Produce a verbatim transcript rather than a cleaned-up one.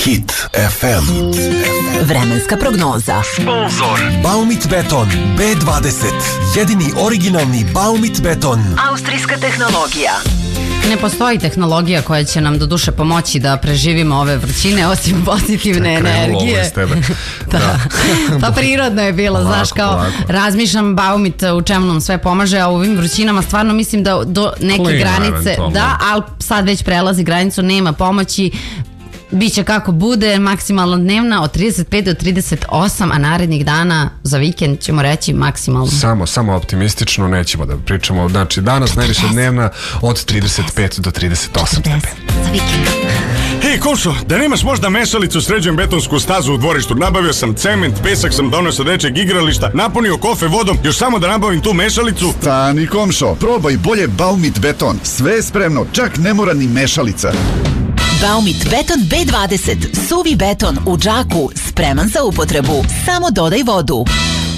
Hit ef em. Vremenska prognoza. Sponzor Baumit Beton be dvadeset. Jedini originalni Baumit beton. Austrijska tehnologija. Ne postoji tehnologija koja će nam do duše pomoći da preživimo ove vrućine osim pozitivne energije. Da. Da. Pa prirodno je bilo, lako, znaš, kao lako. Razmišljam Baumit u čemu nam sve pomaže, a u ovim vrućinama stvarno mislim da do neke Klima, granice, da, ali sad već prelazi granicu, nema pomoći. Biće kako bude, maksimalno dnevna od trideset pet do trideset osam, a narednih dana za vikend ćemo reći maksimalno. Samo, samo optimistično, nećemo da pričamo. Znači danas najviše dnevna od trideset pet do trideset osam stepeni. Za vikend. Hej, Komšo, da nemaš možda mešalicu, sređujem betonsku stazu u dvorištu. Nabavio sam cement, pesak sam donio sa dečeg igrališta, napunio kofe vodom, još samo da nabavim tu mešalicu. Stani, Komšo, probaj bolje Baumit beton. Sve je spremno, čak ne mora ni mešalica. Baumit beton be dvadeset. Suvi beton u džaku, spreman za upotrebu. Samo dodaj vodu.